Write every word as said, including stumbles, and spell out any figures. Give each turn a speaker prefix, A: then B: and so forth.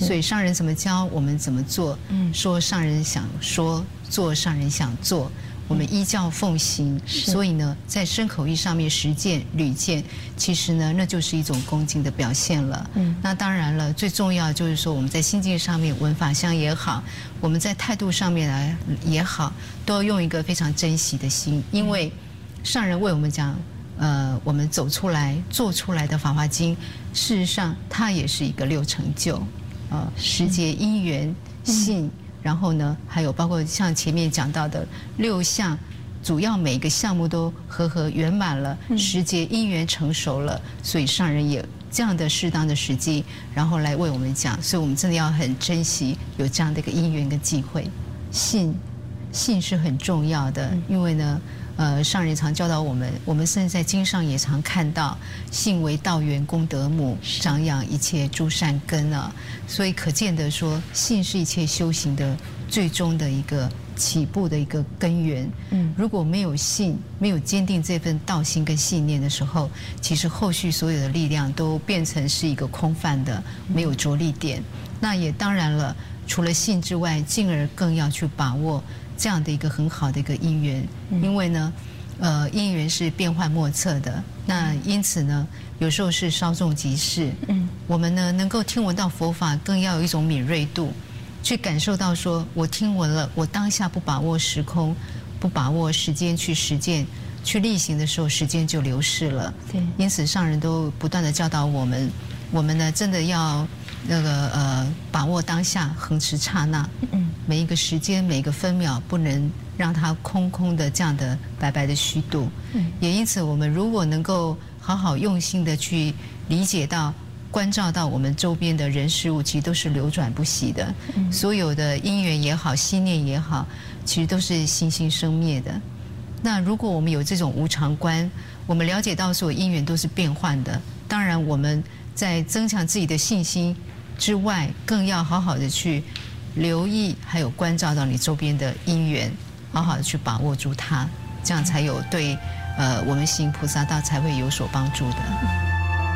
A: 所以上人怎么教，我们怎么做。
B: 嗯，
A: 说上人想说，做上人想做。我们依教奉行，所以呢，在身口意上面实践履践，其实呢，那就是一种恭敬的表现了。
B: 嗯，
A: 那当然了，最重要就是说，我们在心境上面，闻法香也好，我们在态度上面来也好，都要用一个非常珍惜的心，因为上人为我们讲，呃，我们走出来做出来的《法华经》，事实上它也是一个六成就，呃，时节因缘信。嗯，然后呢，还有包括像前面讲到的六项，主要每个项目都和合圆满了，时节因缘成熟了，所以上人也这样的适当的时机，然后来为我们讲，所以我们真的要很珍惜有这样的一个因缘跟机会。信，信是很重要的，因为呢，呃，上人常教导我们，我们甚至在经上也常看到，信为道源功德母，长养一切诸善根啊。所以可见的说，信是一切修行的最终的一个起步的一个根源。嗯，如果没有信，没有坚定这份道心跟信念的时候，其实后续所有的力量都变成是一个空泛的，没有着力点。那也当然了，除了信之外，进而更要去把握这样的一个很好的一个因缘，因为呢，呃，因缘是变幻莫测的。那因此呢，有时候是稍纵即逝。嗯，我们呢能够听闻到佛法，更要有一种敏锐度，去感受到说，我听闻了，我当下不把握时空，不把握时间去实践、去力行的时候，时间就流逝了。对，因此上人都不断的教导我们，我们呢真的要那个呃把握当下，恒持刹那。嗯，每一个时间，每一个分秒，不能让它空空的这样的白白的虚度。嗯，也因此，我们如果能够好好用心的去理解到、关照到我们周边的人事物，其实都是流转不息的。嗯，所有的因缘也好，心念也好，其实都是心心生灭的。那如果我们有这种无常观，我们了解到所有因缘都是变幻的，当然我们在增强自己的信心之外，更要好好的去留意，还有关照到你周边的因缘，好好的去把握住它，这样才有对呃我们行菩萨道才会有所帮助的。